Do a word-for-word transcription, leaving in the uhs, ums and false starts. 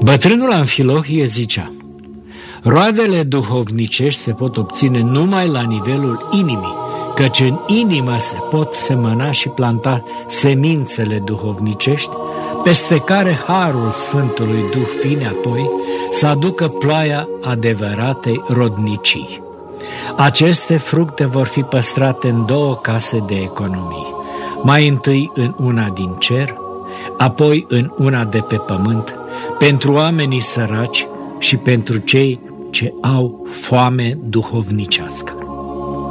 Bătrânul Amfilohie zicea: roadele duhovnicești se pot obține numai la nivelul inimii, căci în inimă se pot semăna și planta semințele duhovnicești, peste care harul Sfântului Duh vine apoi să aducă ploaia adevăratei rodnicii. Aceste fructe vor fi păstrate în două case de economii, mai întâi în una din cer, apoi în una de pe pământ, pentru oamenii săraci și pentru cei ce au foame duhovnicească.